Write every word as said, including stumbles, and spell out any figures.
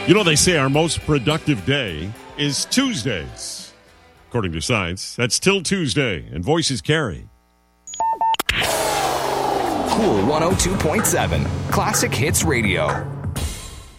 You know, they say our most productive day is Tuesdays. According to science, that's Till Tuesday, and voices carry. Cool one oh two point seven, Classic Hits Radio.